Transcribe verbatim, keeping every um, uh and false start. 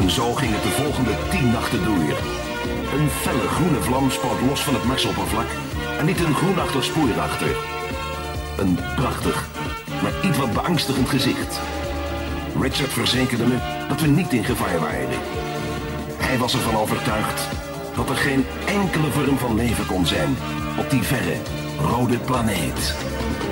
En zo ging het de volgende tien nachten door. Een felle groene vlam spoot los van het Marsoppervlak en liet een groenachtig spoor achter. Een prachtig, maar iets wat beangstigend gezicht. Richard verzekerde me dat we niet in gevaar waren. Hij was ervan overtuigd dat er geen enkele vorm van leven kon zijn op die verre rode planeet.